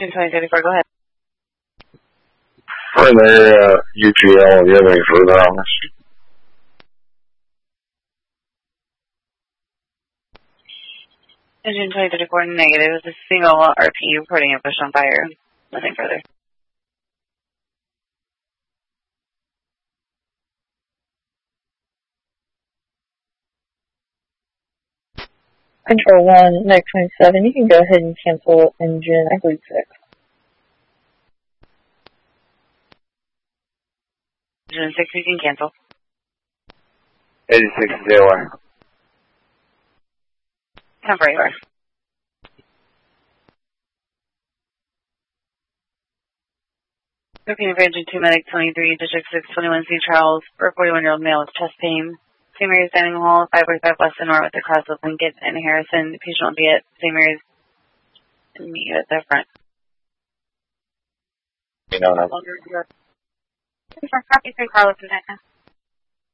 Engine 2034, go ahead. For their UGL, do you have any further on this? Engine 2034, negative. It's a single RP reporting a bush on fire. Nothing further. Control 1, Night 27, you can go ahead and cancel engine, I believe 6. Engine 6, you can cancel. 86 is AOI. Temporary bar. Looking for engine 2, medic 23, district 6, 21C Charles, for 41-year-old male with chest pain. St. Mary's Dining Hall, 545 West and North with the cross of Lincoln and Harrison. The patient will be at St. Mary's and meet you at the front. You know, Copy from Carlos and Techna.